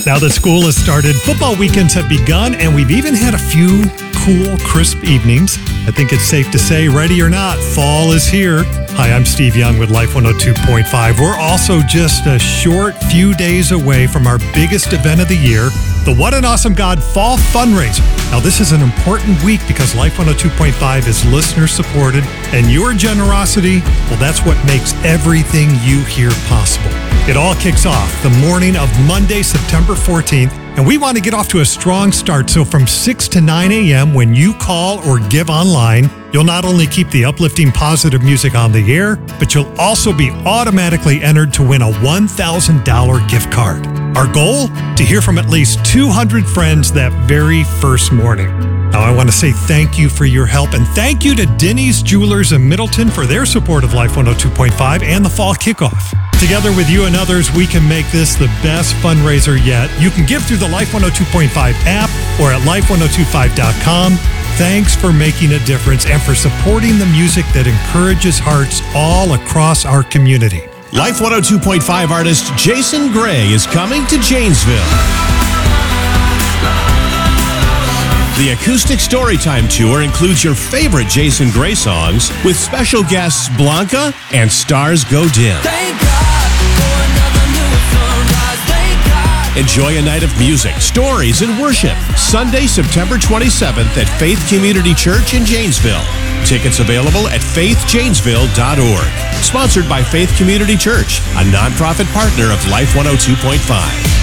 Now that school has started, football weekends have begun, and we've even had a few cool, crisp evenings. I think it's safe to say, ready or not, fall is here. Hi, I'm Steve Young with Life 102.5. We're also just a short few days away from our biggest event of the year, the What an Awesome God Fall Fundraiser. Now, this is an important week because Life 102.5 is listener-supported, and your generosity, well, that's what makes everything you hear possible. It all kicks off the morning of Monday, September 14th, and we want to get off to a strong start. So from 6 to 9 a.m. when you call or give online, you'll not only keep the uplifting, positive music on the air, but you'll also be automatically entered to win a $1,000 gift card. Our goal? To hear from at least 200 friends that very first morning. Now, I want to say thank you for your help, and thank you to Denny's Jewelers in Middleton for their support of Life 102.5 and the fall kickoff. Together with you and others, we can make this the best fundraiser yet. You can give through the Life 102.5 app or at life1025.com. Thanks for making a difference and for supporting the music that encourages hearts all across our community. Life 102.5 artist Jason Gray is coming to Janesville. The Acoustic Storytime Tour includes your favorite Jason Gray songs with special guests Blanca and Stars Go Dim. Thank God for another new sunrise. Thank God. Enjoy a night of music, stories, and worship. Sunday, September 27th at Faith Community Church in Janesville. Tickets available at faithjanesville.org. Sponsored by Faith Community Church, a nonprofit partner of Life 102.5.